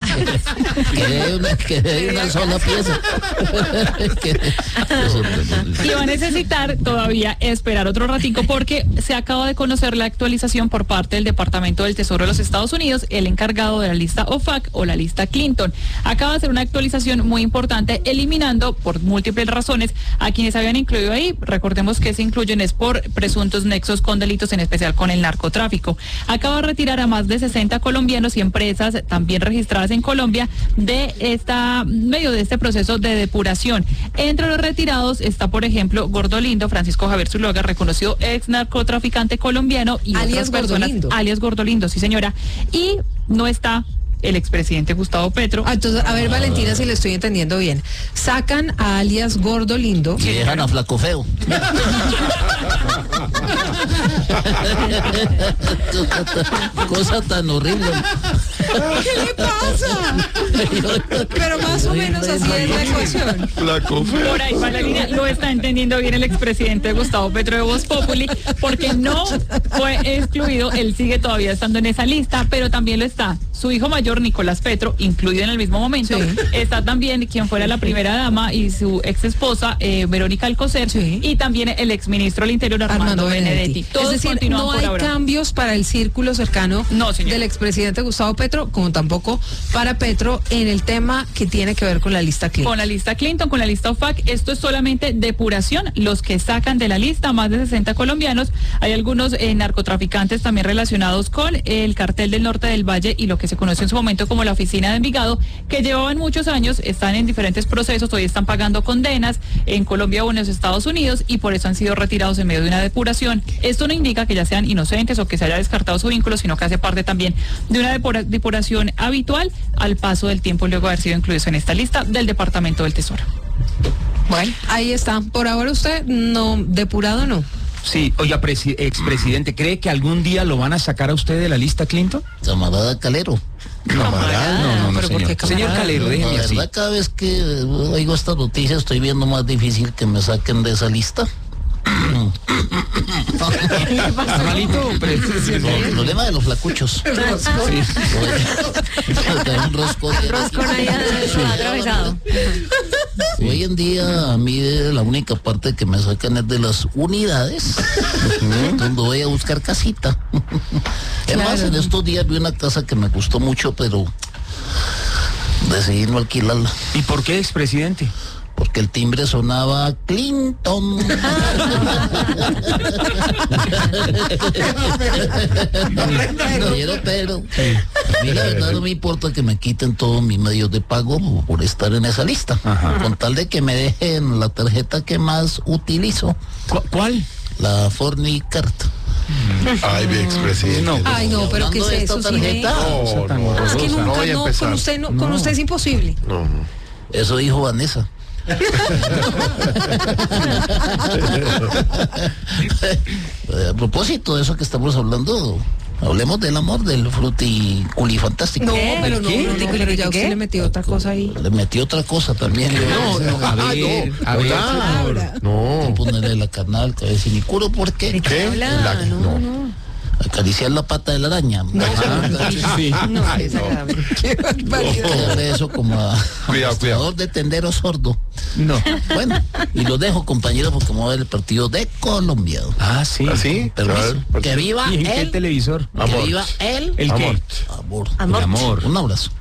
que de una sola pieza. Y va a necesitar todavía esperar otro ratico porque se acaba de conocer la actualización por parte del Departamento del Tesoro de los Estados Unidos, el encargado de la lista OFAC o la lista Clinton. Acaba de hacer una actualización muy importante, eliminando por múltiples razones a quienes habían incluido ahí. Recordemos que se incluyen es por presuntos nexos con delitos, en especial con el narcotráfico. Acaba de retirar a más de 60 colombianos y empresas también registradas en Colombia medio de este proceso de depuración. Entre los retirados está, por ejemplo, Gordolindo, Francisco Javier Zuluaga, reconocido ex narcotraficante colombiano y alias otras personas, Gordolindo. alias Gordolindo, sí señora, y no está el expresidente Gustavo Petro. Entonces, a ver, Valentina, si le estoy entendiendo bien. Sacan a alias Gordolindo. Y dejan a Flaco Feo. Cosa tan horrible. ¿Qué le pasa? Pero más o menos así es la ecuación. Flaco Feo. Por ahí va la línea, lo está entendiendo bien el expresidente Gustavo Petro de Voz Populi, porque no fue excluido, él sigue todavía estando en esa lista, pero también lo está su hijo mayor, Nicolás Petro, incluido en el mismo momento. Sí. Está también quien fuera la primera dama y su ex esposa, Verónica Alcocer, sí. Y también el exministro del Interior, Armando Benedetti. Todos es decir, no hay cambios para el círculo cercano del expresidente Gustavo Petro, como tampoco para Petro en el tema que tiene que ver con la lista Clinton. Con la lista Clinton, con la lista OFAC, esto es solamente depuración, los que sacan de la lista, más de 60 colombianos. Hay algunos narcotraficantes también relacionados con el cartel del norte del Valle y lo que se conoce en su momento como la oficina de Envigado, que llevaban muchos años, están en diferentes procesos, hoy están pagando condenas en Colombia o en los Estados Unidos y por eso han sido retirados en medio de una depuración. Esto no indica que ya sean inocentes o que se haya descartado su vínculo, sino que hace parte también de una depuración habitual al paso del tiempo luego de haber sido incluidos en esta lista del Departamento del Tesoro. Bueno, ahí está. Por ahora usted no, depurado no. Sí, oiga, expresidente, ¿cree que algún día lo van a sacar a usted de la lista Clinton? Camarada Calero. No, ¿pero señor. por qué, Señor Calero, déjeme La así. verdad, cada vez que oigo estas noticias estoy viendo más difícil que me saquen de esa lista. ¿Está malito? El problema de los flacuchos. Un roscón ahí atravesado. Hoy en día a mí la única parte que me sacan es de las unidades, donde voy a buscar casita. Además, en estos días vi una casa que me gustó mucho, pero decidí no alquilarla. ¿Y por qué, expresidente? Porque el timbre sonaba Clinton. Pero a mí la verdad no me importa que me quiten todos mis medios de pago por estar en esa lista. Ajá. Con tal de que me dejen la tarjeta que más utilizo. ¿Cuál? La Fornicard. Ay, mi expresidente. No. Ay, no, pero ¿qué es eso? Tarjeta? Es que nunca, con usted con usted es imposible. No. Eso dijo Vanessa. A propósito de eso que estamos hablando, hablemos del amor, del fruticulifantástico. No, pero pero ya usted le metió otra cosa ahí. Le metió otra cosa también. A ver. No. Ponerle la carnal, cabeza y ni curo, ¿por qué? ¿Qué? No. Acariciar la pata de la araña. Sí. No, es agradable. Qué barbaridad. Eso como Cuidado. de tendero sordo. No. Bueno, y lo dejo, compañeros, porque vamos a ver el partido de Colombia. Ah, sí. ¿Así? Permiso. Que viva ¿Y en qué él. televisor? Que viva él. ¿El qué? Amor. Amor. Un abrazo.